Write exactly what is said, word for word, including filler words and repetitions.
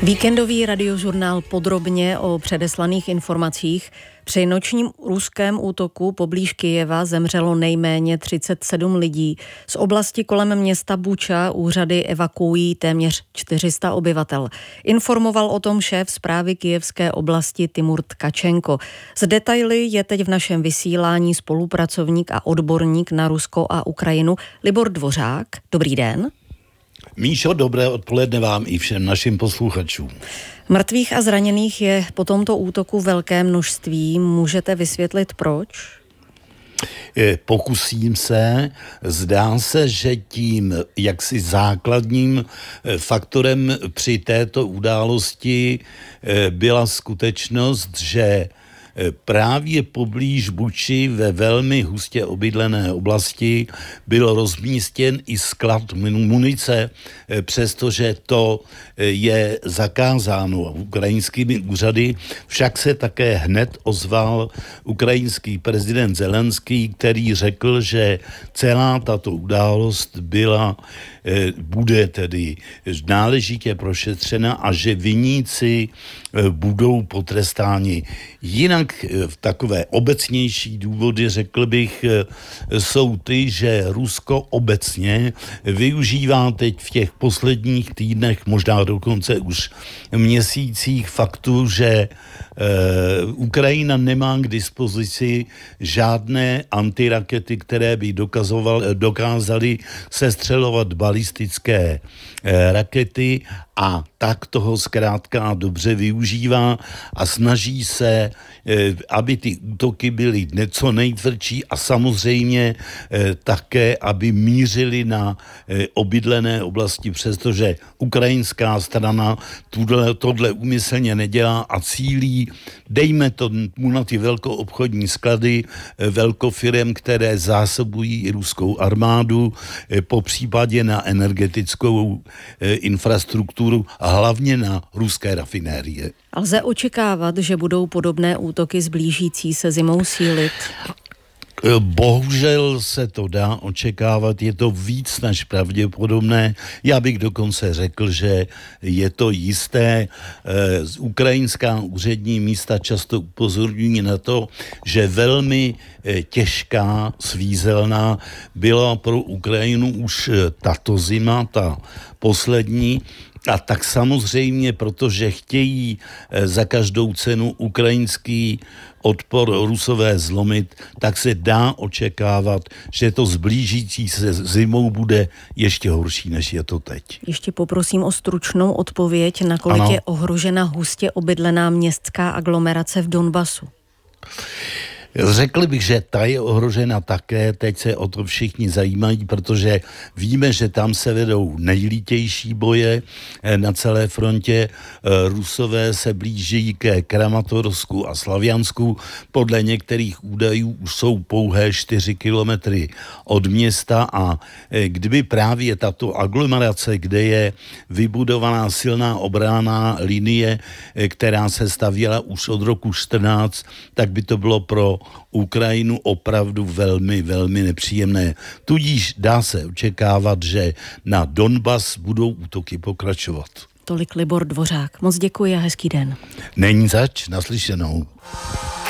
Víkendový radiožurnál podrobně o předeslaných informacích. Při nočním ruském útoku poblíž Kyjeva zemřelo nejméně třicet sedm lidí. Z oblasti kolem města Buča úřady evakuují téměř čtyři sta obyvatel. Informoval o tom šéf správy kyjevské oblasti Timur Tkačenko. Z detaily je teď v našem vysílání spolupracovník a odborník na Rusko a Ukrajinu Libor Dvořák. Dobrý den. Míšo, dobré odpoledne vám i všem našim posluchačům. Mrtvých a zraněných je po tomto útoku velké množství. Můžete vysvětlit proč? Pokusím se. Zdá se, že tím jaksi základním faktorem při této události byla skutečnost, že právě poblíž Buči ve velmi hustě obydlené oblasti byl rozmístěn i sklad munice, přestože to je zakázáno ukrajinskými úřady. Však se také hned ozval ukrajinský prezident Zelenský, který řekl, že celá tato událost byla, bude tedy náležitě prošetřena a že viníci budou potrestáni. Jinak v takové obecnější důvody, řekl bych, jsou ty, že Rusko obecně využívá teď v těch posledních týdnech, možná dokonce už měsících faktu, že Ukrajina nemá k dispozici žádné antirakety, které by dokázaly sestřelovat balistické rakety, a tak toho zkrátka a dobře využívá a snaží se, aby ty útoky byly něco nejtvrdší a samozřejmě také, aby mířily na obydlené oblasti, přestože ukrajinská strana tohle, tohle úmyslně nedělá a cílí, dejme to na ty velkoobchodní sklady velkofirem, které zásobují ruskou armádu, po případě na energetickou infrastrukturu a hlavně na ruské rafinérie. A lze očekávat, že budou podobné útoky s blížící se zimou sílit? Bohužel se to dá očekávat, je to víc než pravděpodobné. Já bych dokonce řekl, že je to jisté. Z ukrajinská úřední místa často upozorňují na to, že velmi těžká, svízelná byla pro Ukrajinu už tato zima, ta poslední. A tak samozřejmě, protože chtějí za každou cenu ukrajinský odpor Rusové zlomit, tak se dá očekávat, že to s blížící se zimou bude ještě horší, než je to teď. Ještě poprosím o stručnou odpověď, nakolik ano. je ohrožena hustě obydlená městská aglomerace v Donbasu. Řekl bych, že ta je ohrožena také, teď se o to všichni zajímají, protože víme, že tam se vedou nejlítější boje na celé frontě. Rusové se blíží ke Kramatorsku a Slaviansku. Podle některých údajů už jsou pouhé čtyři kilometry od města a kdyby právě tato aglomerace, kde je vybudovaná silná obranná linie, která se stavěla už od roku čtrnáct, tak by to bylo pro Ukrajinu opravdu velmi, velmi nepříjemné. Tudíž dá se očekávat, že na Donbas budou útoky pokračovat. Tolik Libor Dvořák. Moc děkuji a hezký den. Není zač, naslyšenou.